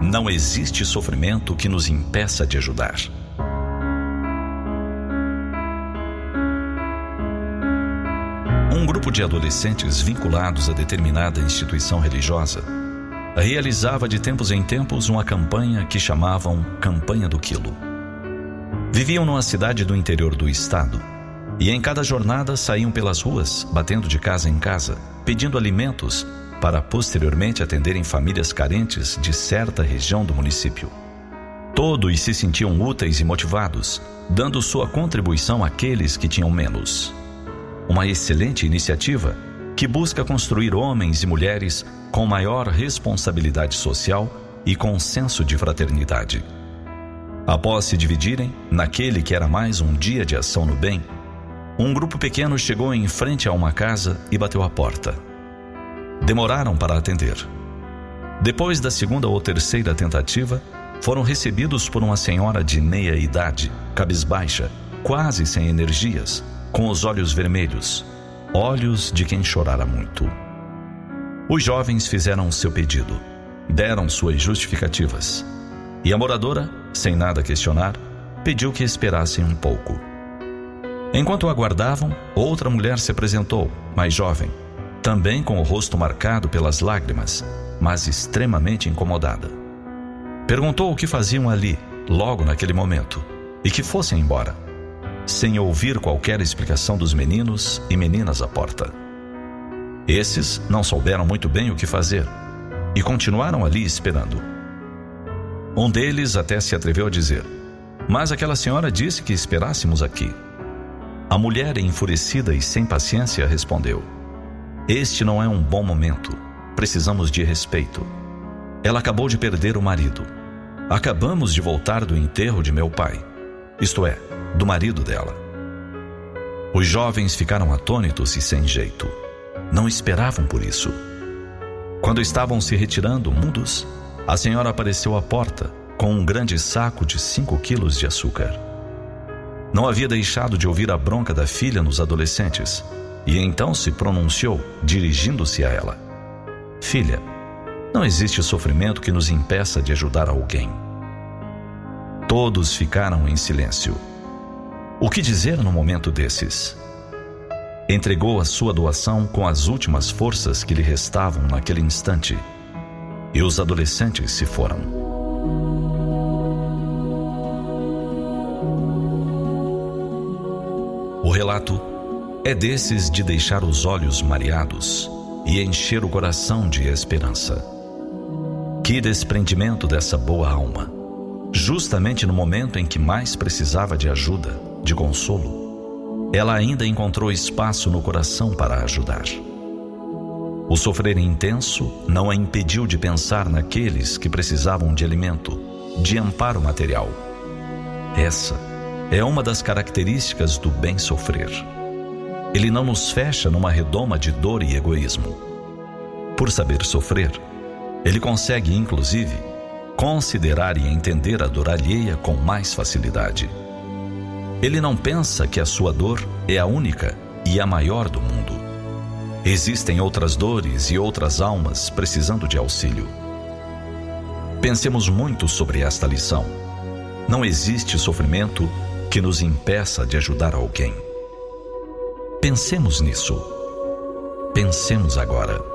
Não existe sofrimento que nos impeça de ajudar. Um grupo de adolescentes vinculados a determinada instituição religiosa realizava de tempos em tempos uma campanha que chamavam Campanha do Quilo. Viviam numa cidade do interior do estado e em cada jornada saíam pelas ruas, batendo de casa em casa, pedindo alimentos para posteriormente atenderem famílias carentes de certa região do município. Todos se sentiam úteis e motivados, dando sua contribuição àqueles que tinham menos. Uma excelente iniciativa que busca construir homens e mulheres com maior responsabilidade social e com senso de fraternidade. Após se dividirem, naquele que era mais um dia de ação no bem, um grupo pequeno chegou em frente a uma casa e bateu à porta. Demoraram para atender. Depois da segunda ou terceira tentativa, foram recebidos por uma senhora de meia idade, cabisbaixa, quase sem energias, com os olhos vermelhos, olhos de quem chorara muito. Os jovens fizeram seu pedido, deram suas justificativas, e a moradora, sem nada questionar, pediu que esperassem um pouco. Enquanto aguardavam, outra mulher se apresentou, mais jovem, também com o rosto marcado pelas lágrimas, mas extremamente incomodada. Perguntou o que faziam ali, logo naquele momento, e que fossem embora, sem ouvir qualquer explicação dos meninos e meninas à porta. Esses não souberam muito bem o que fazer e continuaram ali esperando. Um deles até se atreveu a dizer: "Mas aquela senhora disse que esperássemos aqui." A mulher, enfurecida e sem paciência, respondeu: "Este não é um bom momento. Precisamos de respeito. Ela acabou de perder o marido. Acabamos de voltar do enterro de meu pai, isto é, do marido dela." Os jovens ficaram atônitos e sem jeito. Não esperavam por isso. Quando estavam se retirando, mudos, a senhora apareceu à porta com um grande saco de 5 quilos de açúcar. Não havia deixado de ouvir a bronca da filha nos adolescentes e então se pronunciou, dirigindo-se a ela: "Filha, não existe sofrimento que nos impeça de ajudar alguém." Todos ficaram em silêncio. O que dizer num momento desses? Entregou a sua doação com as últimas forças que lhe restavam naquele instante, e os adolescentes se foram. O relato é desses de deixar os olhos mareados e encher o coração de esperança. Que desprendimento dessa boa alma, justamente no momento em que mais precisava de ajuda, de consolo, ela ainda encontrou espaço no coração para ajudar. O sofrer intenso não a impediu de pensar naqueles que precisavam de alimento, de amparo material. Essa é uma das características do bem sofrer. Ele não nos fecha numa redoma de dor e egoísmo. Por saber sofrer, ele consegue, inclusive, considerar e entender a dor alheia com mais facilidade. Ele não pensa que a sua dor é a única e a maior do mundo. Existem outras dores e outras almas precisando de auxílio. Pensemos muito sobre esta lição. Não existe sofrimento que nos impeça de ajudar alguém. Pensemos nisso. Pensemos agora.